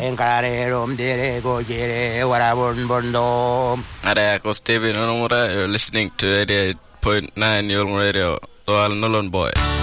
You're listening to 88.9 Young Radio. So I'll Nolan Boy.